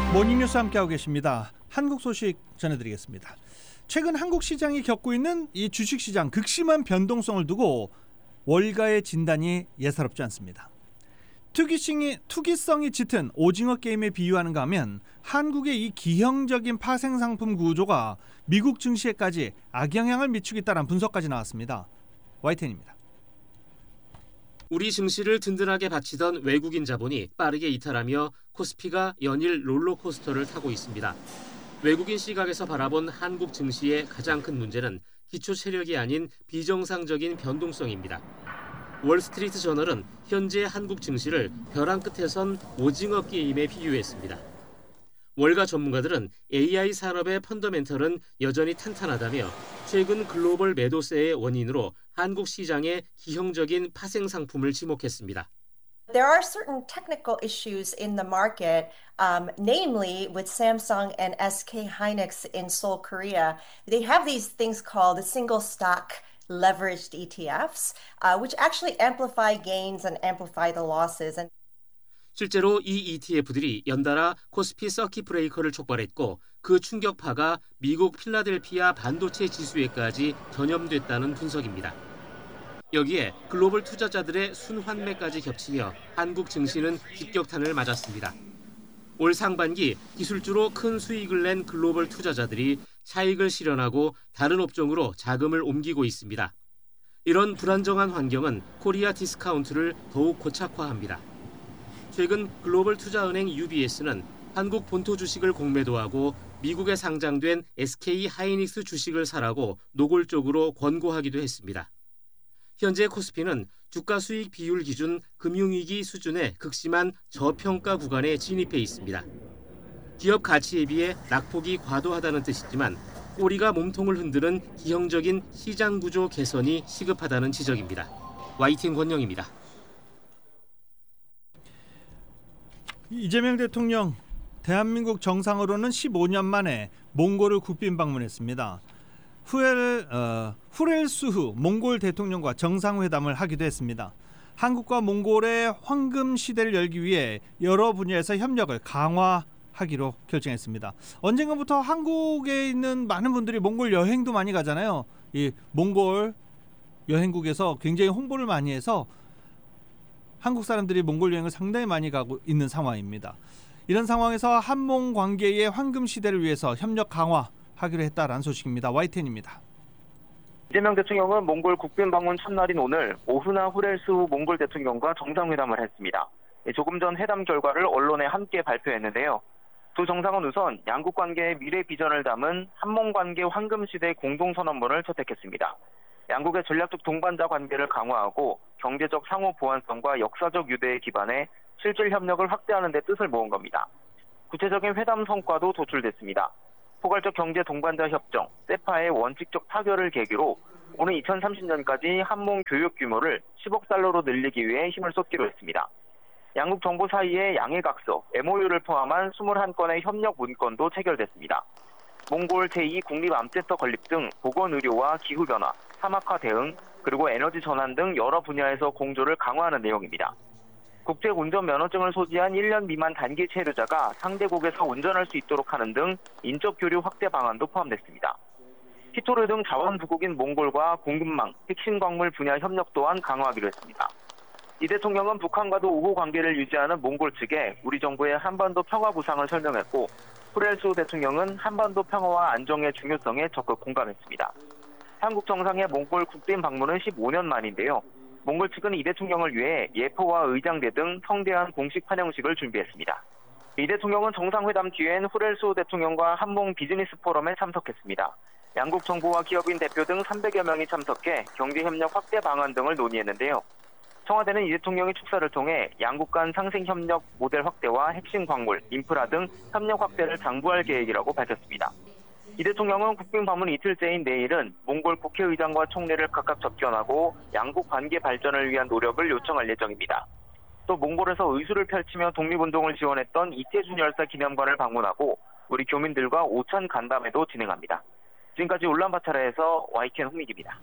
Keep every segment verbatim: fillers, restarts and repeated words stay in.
모닝뉴스 함께하고 계십니다. 한국 소식 전해드리겠습니다. 최근 한국 시장이 겪고 있는 이 주식시장 극심한 변동성을 두고 월가의 진단이 예사롭지 않습니다. 투기성이, 투기성이 짙은 오징어 게임에 비유하는가 하면 한국의 이 기형적인 파생상품 구조가 미국 증시에까지 악영향을 미치고 있다는 분석까지 나왔습니다. 와이텐입니다. 우리 증시를 든든하게 받치던 외국인 자본이 빠르게 이탈하며 코스피가 연일 롤러코스터를 타고 있습니다. 외국인 시각에서 바라본 한국 증시의 가장 큰 문제는 기초 체력이 아닌 비정상적인 변동성입니다. 월스트리트 저널은 현재 한국 증시를 벼랑 끝에 선 오징어 게임에 비유했습니다. 월가 전문가들은 에이아이 산업의 펀더멘털은 여전히 탄탄하다며 최근 글로벌 매도세의 원인으로 한국 시장의 기형적인 파생 상품을 지목했습니다. There are certain technical issues in the market, um, namely with Samsung and 에스케이 Hynix in Seoul, Korea. They have these things called single stock leveraged 이티에프s, uh, which actually amplify gains and amplify the losses. And 실제로 이 이티에프들이 연달아 코스피 서킷 브레이커를 촉발했고 그 충격파가 미국 필라델피아 반도체 지수에까지 전염됐다는 분석입니다. 여기에 글로벌 투자자들의 순환매까지 겹치며 한국 증시는 직격탄을 맞았습니다. 올 상반기 기술주로 큰 수익을 낸 글로벌 투자자들이 차익을 실현하고 다른 업종으로 자금을 옮기고 있습니다. 이런 불안정한 환경은 코리아 디스카운트를 더욱 고착화합니다. 최근 글로벌 투자은행 유비에스는 한국 본토 주식을 공매도하고 미국에 상장된 에스케이 하이닉스 주식을 사라고 노골적으로 권고하기도 했습니다. 현재 코스피는 주가 수익 비율 기준 금융위기 수준의 극심한 저평가 구간에 진입해 있습니다. 기업 가치에 비해 낙폭이 과도하다는 뜻이지만 꼬리가 몸통을 흔드는 기형적인 시장 구조 개선이 시급하다는 지적입니다. 와이티엔 권영입니다. 이재명 대통령 대한민국 정상으로는 십오 년 만에 몽골을 국빈 방문했습니다. 후렐, 어, 후렐수후 몽골 대통령과 정상회담을 하기도 했습니다. 한국과 몽골의 황금 시대를 열기 위해 여러 분야에서 협력을 강화하기로 결정했습니다. 언젠가부터 한국에 있는 많은 분들이 몽골 여행도 많이 가잖아요. 이 몽골 여행국에서 굉장히 홍보를 많이 해서 한국 사람들이 몽골 여행을 상당히 많이 가고 있는 상황입니다. 이런 상황에서 한몽 관계의 황금 시대를 위해서 협력 강화하기로 했다라는 소식입니다. 와이텐입니다. 이재명 대통령은 몽골 국빈 방문 첫날인 오늘 오후나 후렐수후 몽골 대통령과 정상회담을 했습니다. 조금 전 회담 결과를 언론에 함께 발표했는데요. 두 정상은 우선 양국 관계의 미래 비전을 담은 한몽 관계 황금 시대 공동선언문을 채택했습니다. 양국의 전략적 동반자 관계를 강화하고 경제적 상호 보완성과 역사적 유대에 기반해 실질 협력을 확대하는 데 뜻을 모은 겁니다. 구체적인 회담 성과도 도출됐습니다. 포괄적 경제 동반자 협정, 세파의 원칙적 타결을 계기로 오는 이천삼십 년까지 한몽 교육 규모를 십억 달러로 늘리기 위해 힘을 쏟기로 했습니다. 양국 정부 사이에 양해각서, 엠오유를 포함한 이십일 건의 협력 문건도 체결됐습니다. 몽골 제이 국립암센터 건립 등 보건의료와 기후변화, 사막화 대응, 그리고 에너지 전환 등 여러 분야에서 공조를 강화하는 내용입니다. 국제운전면허증을 소지한 일 년 미만 단기 체류자가 상대국에서 운전할 수 있도록 하는 등 인적 교류 확대 방안도 포함됐습니다. 피토르 등 자원 부국인 몽골과 공급망, 핵심 광물 분야 협력 또한 강화하기로 했습니다. 이 대통령은 북한과도 우호 관계를 유지하는 몽골 측에 우리 정부의 한반도 평화 구상을 설명했고 후렐수후 대통령은 한반도 평화와 안정의 중요성에 적극 공감했습니다. 한국 정상의 몽골 국빈 방문은 십오 년 만인데요. 몽골 측은 이 대통령을 위해 예포와 의장대 등 성대한 공식 환영식을 준비했습니다. 이 대통령은 정상회담 뒤엔 후렐수후 대통령과 한몽 비즈니스 포럼에 참석했습니다. 양국 정부와 기업인 대표 등 삼백여 명이 참석해 경제협력 확대 방안 등을 논의했는데요. 청와대는 이 대통령의 축사를 통해 양국 간 상생협력 모델 확대와 핵심 광물, 인프라 등 협력 확대를 당부할 계획이라고 밝혔습니다. 이 대통령은 국빈 방문 이틀째인 내일은 몽골 국회의장과 총리를 각각 접견하고 양국 관계 발전을 위한 노력을 요청할 예정입니다. 또 몽골에서 의술을 펼치며 독립운동을 지원했던 이태준 열사 기념관을 방문하고 우리 교민들과 오찬 간담회도 진행합니다. 지금까지 울란바토르에서 와이티엔 홍익입니다.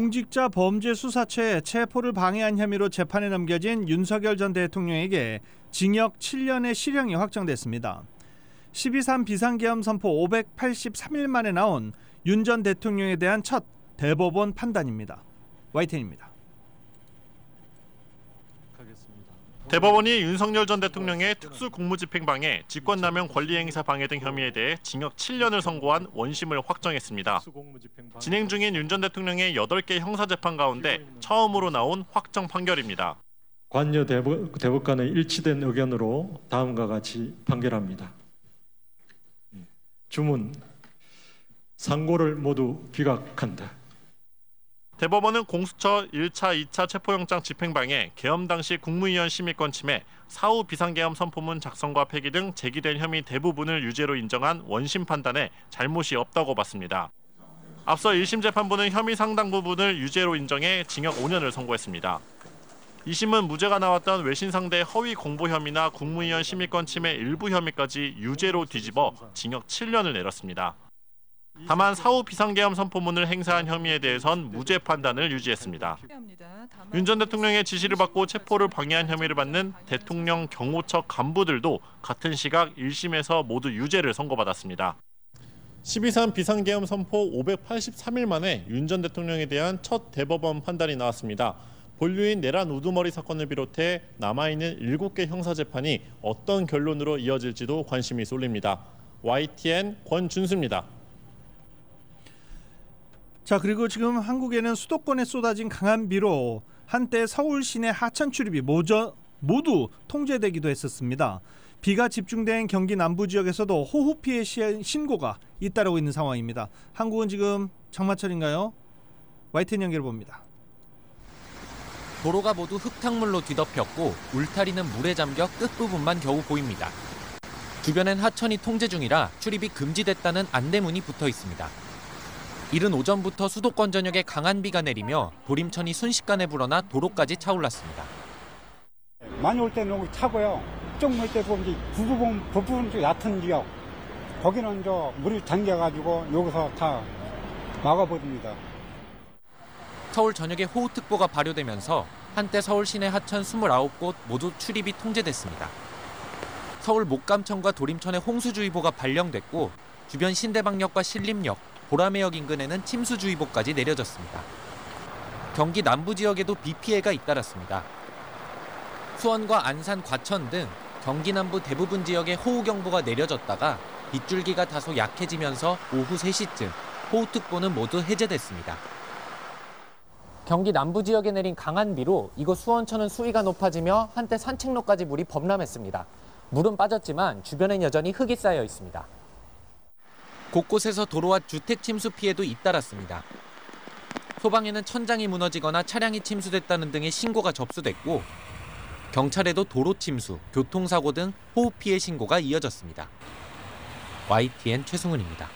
고위공직자 범죄수사처에 체포를 방해한 혐의로 재판에 넘겨진 윤석열 전 대통령에게 징역 칠 년의 실형이 확정됐습니다. 십이 삼 비상계엄 선포 오백팔십삼 일 만에 나온 윤 전 대통령에 대한 첫 대법원 판단입니다. 와이텐입니다. 대법원이 윤석열 전 대통령의 특수공무집행방해, 직권남용 권리행사 방해 등 혐의에 대해 징역 칠 년을 선고한 원심을 확정했습니다. 진행 중인 윤 전 대통령의 여덟 개 형사재판 가운데 처음으로 나온 확정 판결입니다. 관여 대법, 대법관의 일치된 의견으로 다음과 같이 판결합니다. 주문, 상고를 모두 기각한다. 대법원은 공수처 일 차, 이 차 체포영장 집행방해, 계엄 당시 국무위원 심의권 침해, 사후 비상계엄 선포문 작성과 폐기 등 제기된 혐의 대부분을 유죄로 인정한 원심 판단에 잘못이 없다고 봤습니다. 앞서 일 심 재판부는 혐의 상당 부분을 유죄로 인정해 징역 오 년을 선고했습니다. 이 심은 무죄가 나왔던 외신 상대 허위 공보 혐의나 국무위원 심의권 침해 일부 혐의까지 유죄로 뒤집어 징역 칠 년을 내렸습니다. 다만 사후 비상계엄 선포문을 행사한 혐의에 대해선 무죄 판단을 유지했습니다. 윤 전 대통령의 지시를 받고 체포를 방해한 혐의를 받는 대통령 경호처 간부들도 같은 시각 일 심에서 모두 유죄를 선고받았습니다. 십이 삼 비상계엄 선포 오백팔십삼 일 만에 윤 전 대통령에 대한 첫 대법원 판단이 나왔습니다. 본류인 내란 우두머리 사건을 비롯해 남아있는 일곱 개 형사재판이 어떤 결론으로 이어질지도 관심이 쏠립니다. 와이티엔 권준수입니다. 자, 그리고 지금 한국에는 수도권에 쏟아진 강한 비로 한때 서울 시내 하천 출입이 모저, 모두 통제되기도 했었습니다. 비가 집중된 경기 남부 지역에서도 호우 피해 신고가 잇따르고 있는 상황입니다. 한국은 지금 장마철인가요? 와이텐 연결 봅니다. 도로가 모두 흙탕물로 뒤덮였고 울타리는 물에 잠겨 끝부분만 겨우 보입니다. 주변엔 하천이 통제 중이라 출입이 금지됐다는 안내문이 붙어 있습니다. 이른 오전부터 수도권 전역에 강한 비가 내리며 도림천이 순식간에 불어나 도로까지 차올랐습니다. 많이 올 때는 여기 차고요. 좀 올 때도 이제 부분 부분 좀 얕은 지역 거기는 저 물이 잠겨가지고 여기서 다 막아버립니다. 서울 전역에 호우특보가 발효되면서 한때 서울 시내 하천 이십구 곳 모두 출입이 통제됐습니다. 서울 목감천과 도림천에 홍수주의보가 발령됐고 주변 신대방역과 신림역, 보라매역 인근에는 침수주의보까지 내려졌습니다. 경기 남부 지역에도 비 피해가 잇따랐습니다. 수원과 안산, 과천 등 경기 남부 대부분 지역에 호우경보가 내려졌다가 빗줄기가 다소 약해지면서 오후 세 시쯤 호우특보는 모두 해제됐습니다. 경기 남부 지역에 내린 강한 비로 이곳 수원천은 수위가 높아지며 한때 산책로까지 물이 범람했습니다. 물은 빠졌지만 주변엔 여전히 흙이 쌓여 있습니다. 곳곳에서 도로와 주택 침수 피해도 잇따랐습니다. 소방에는 천장이 무너지거나 차량이 침수됐다는 등의 신고가 접수됐고 경찰에도 도로 침수, 교통사고 등 호우 피해 신고가 이어졌습니다. 와이티엔 최승훈입니다.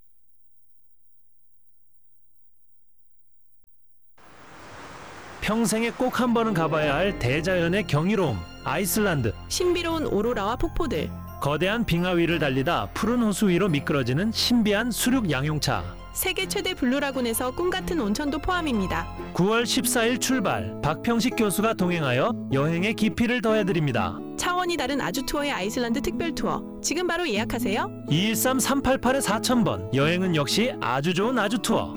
평생에 꼭 한 번은 가봐야 할 대자연의 경이로움, 아이슬란드. 신비로운 오로라와 폭포들. 거대한 빙하 위를 달리다 푸른 호수 위로 미끄러지는 신비한 수륙 양용차. 세계 최대 블루라군에서 꿈같은 온천도 포함입니다. 구월 십사일 출발, 박평식 교수가 동행하여 여행의 깊이를 더해드립니다. 차원이 다른 아주 투어의 아이슬란드 특별 투어. 지금 바로 예약하세요. 이일삼 삼팔팔 사천 번. 여행은 역시 아주 좋은 아주 투어.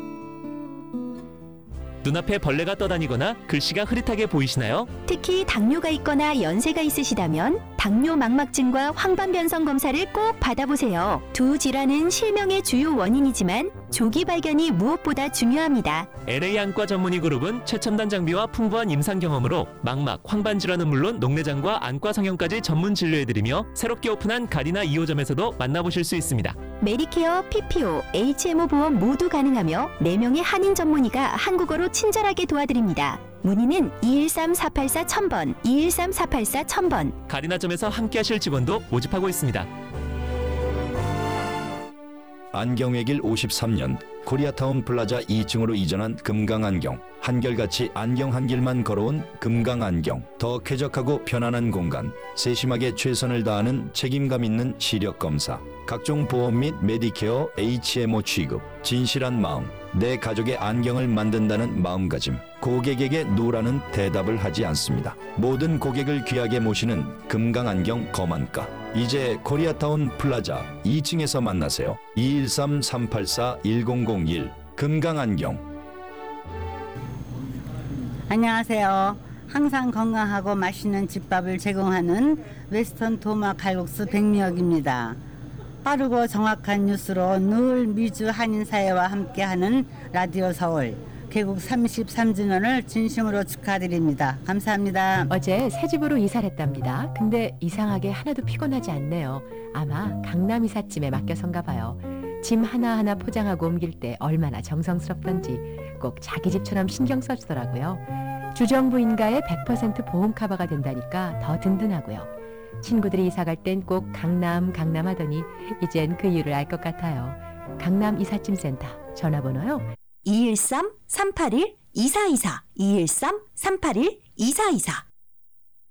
눈앞에 벌레가 떠다니거나 글씨가 흐릿하게 보이시나요? 특히 당뇨가 있거나 연세가 있으시다면 당뇨 망막증과 황반변성 검사를 꼭 받아보세요. 두 질환은 실명의 주요 원인이지만 조기 발견이 무엇보다 중요합니다. 엘에이 안과 전문의 그룹은 최첨단 장비와 풍부한 임상 경험으로 망막, 황반 질환은 물론 녹내장과 안과 성형까지 전문 진료해드리며 새롭게 오픈한 가디나 이 호점에서도 만나보실 수 있습니다. 메디케어, 피피오, 에이치엠오 보험 모두 가능하며 네 명의 한인 전문의가 한국어로 친절하게 도와드립니다. 문의는 이일삼 사팔사 천 번, 이일삼 사팔사 천 번. 가디나점에서 함께하실 직원도 모집하고 있습니다. 안경외길 오십삼 년 코리아타운 플라자 이 층으로 이전한 금강안경. 한결같이 안경 한 길만 걸어온 금강안경. 더 쾌적하고 편안한 공간, 세심하게 최선을 다하는 책임감 있는 시력 검사, 각종 보험 및 메디케어 에이치엠오 취급, 진실한 마음, 내 가족의 안경을 만든다는 마음가짐. 고객에게 노라는 대답을 하지 않습니다. 모든 고객을 귀하게 모시는 금강안경 검안가. 이제 코리아타운 플라자 이 층에서 만나세요. 이일삼 삼팔사 일공공일 금강안경. 안녕하세요. 항상 건강하고 맛있는 집밥을 제공하는 웨스턴 도마 칼국수 백미역입니다. 빠르고 정확한 뉴스로 늘 미주 한인사회와 함께하는 라디오 서울 개국 삼십삼 주년을 진심으로 축하드립니다. 감사합니다. 어제 새 집으로 이사를 했답니다. 근데 이상하게 하나도 피곤하지 않네요. 아마 강남 이삿짐에 맡겨선가 봐요. 짐 하나하나 포장하고 옮길 때 얼마나 정성스럽던지 꼭 자기 집처럼 신경 써주더라고요. 주정부인가의 백 퍼센트 보험 커버가 된다니까 더 든든하고요. 친구들이 이사 갈 땐 꼭 강남 강남 하더니 이젠 그 이유를 알 것 같아요. 강남 이삿짐 센터 전화번호요. 이일삼 삼팔일 이사이사 이일삼 삼팔일 이사이사